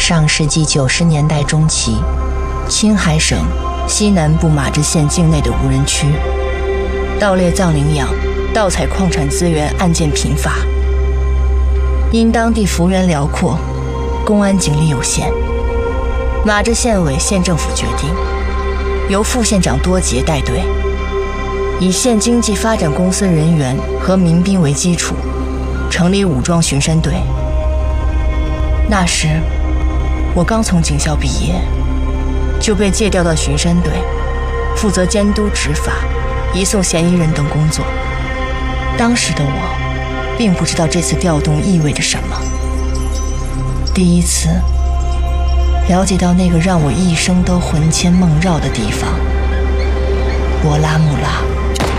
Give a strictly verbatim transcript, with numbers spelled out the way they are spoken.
上世纪九十年代中期，青海省西南部马志县境内的无人区，盗猎藏羚羊、盗采矿产资源案件频发。因当地幅员辽阔，公安警力有限，马志县委县政府决定由副县长多杰带队，以县经济发展公司人员和民兵为基础，成立武装巡山队。那时我刚从警校毕业，就被借调到巡山队，负责监督执法、移送嫌疑人等工作。当时的我并不知道这次调动意味着什么，第一次了解到那个让我一生都魂牵梦绕的地方——博拉木拉。